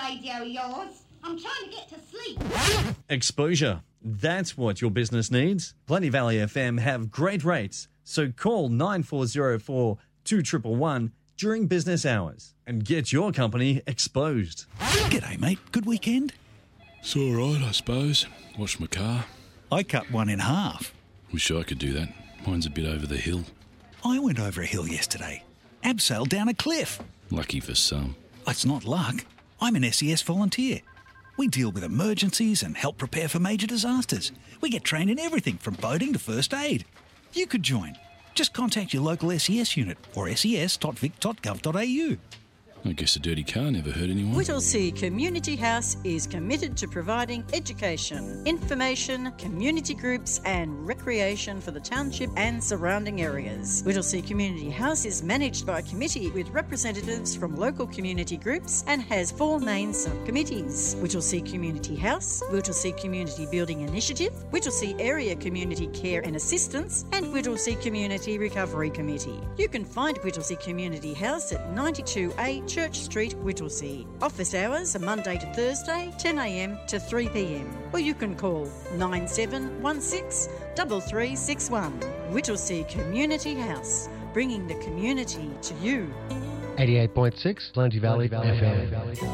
radio of yours. I'm trying to get to sleep. Exposure. That's what your business needs. Plenty Valley FM have great rates, so call 9404 2111 during business hours and get your company exposed. G'day, mate. Good weekend? It's all right, I suppose. Washed my car. I cut one in half. Wish I could do that. Mine's a bit over the hill. I went over a hill yesterday. Abseiled down a cliff. Lucky for some. It's not luck. I'm an SES volunteer. We deal with emergencies and help prepare for major disasters. We get trained in everything from boating to first aid. You could join. Just contact your local SES unit or ses.vic.gov.au. I guess a dirty car never hurt anyone. Whittlesea Community House is committed to providing education, information, community groups and recreation for the township and surrounding areas. Whittlesea Community House is managed by a committee with representatives from local community groups and has 4 main subcommittees: Whittlesea Community House, Whittlesea Community Building Initiative, Whittlesea Area Community Care and Assistance and Whittlesea Community Recovery Committee. You can find Whittlesea Community House at 92A Church Street, Whittlesea. Office hours are Monday to Thursday, 10 a.m. to 3 p.m. Or you can call 9716 3361. Whittlesea Community House, bringing the community to you. 88.6 Plenty Valley FM.